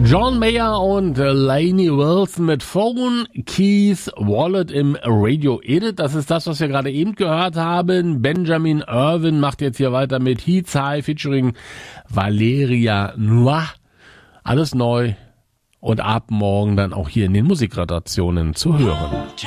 John Mayer und Lainey Wilson mit Phone, Keys, Wallet im Radio Edit. Das ist das, was wir gerade eben gehört haben. Benjamin Irvin macht jetzt hier weiter mit Heats High featuring Valeria Noir. Alles neu und ab morgen dann auch hier in den Musikredaktionen zu hören.